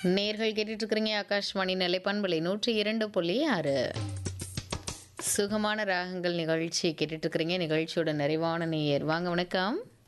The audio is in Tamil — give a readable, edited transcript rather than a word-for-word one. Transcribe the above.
நேர்கள் கேட்டுட்டு இருக்கிறீங்க ஆகாஷ்வாணி நிலைப்பண்பலை 102.6 சுகமான ராகங்கள் நிகழ்ச்சி கேட்டுட்டு இருக்கிறீங்க. நிகழ்ச்சியோட நிறைவான நேயர் வாங்க, வணக்கம்.